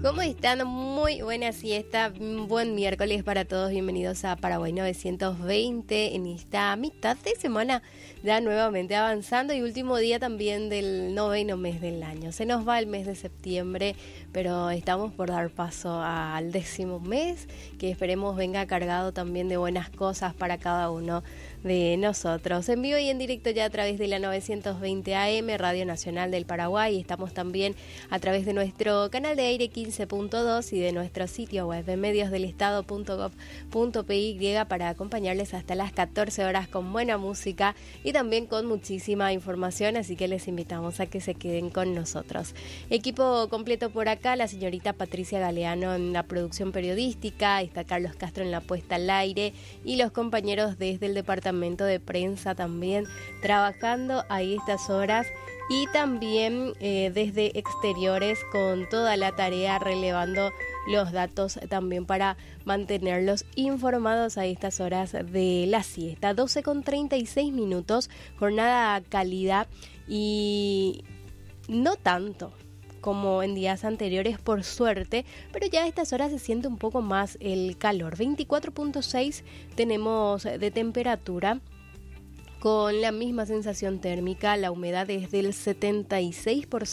¿Cómo están? Muy buena siesta, buen miércoles para todos, bienvenidos a Paraguay 920 en esta mitad de semana ya nuevamente avanzando y último día también del noveno mes del año. Se nos va el mes de septiembre, pero estamos por dar paso al 10º mes, que esperemos venga cargado también de buenas cosas para cada uno de nosotros. En vivo y en directo ya a través de la 920 AM, Radio Nacional del Paraguay. Estamos también a través de nuestro canal de aire 15.2 y de nuestro sitio web mediosdelestado.gov.py para acompañarles hasta las 14 horas con buena música y también con muchísima información, así que les invitamos a que se queden con nosotros. Equipo completo por acá, la señorita Patricia Galeano en la producción periodística, está Carlos Castro en la puesta al aire y los compañeros desde el departamento de prensa también trabajando a estas horas y también desde exteriores con toda la tarea relevando los datos también para mantenerlos informados a estas horas de la siesta. 12:36, jornada cálida y no tanto como en días anteriores por suerte, pero ya a estas horas se siente un poco más el calor. 24.6 tenemos de temperatura, con la misma sensación térmica, la humedad es del 76%.